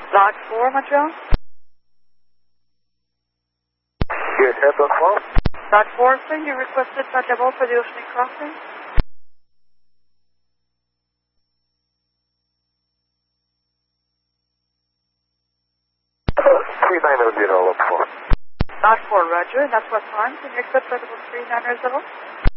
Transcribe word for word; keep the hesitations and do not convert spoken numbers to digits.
Lodge four, Montreal. Yes, Airport four. Lodge four, sir, you requested flight level for the oceanic crossing. three nine zero, Lodge four. Lodge four, roger. That's West Farm. Can you accept flight level three nine zero?